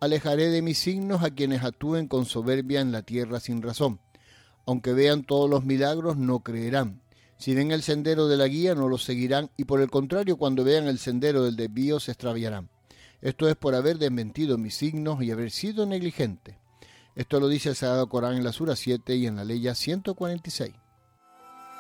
Alejaré de mis signos a quienes actúen con soberbia en la tierra sin razón. Aunque vean todos los milagros, no creerán. Si ven el sendero de la guía, no lo seguirán, y por el contrario, cuando vean el sendero del desvío, se extraviarán. Esto es por haber desmentido mis signos y haber sido negligente. Esto lo dice el Sagrado Corán en la Sura 7 y en la Leya 146.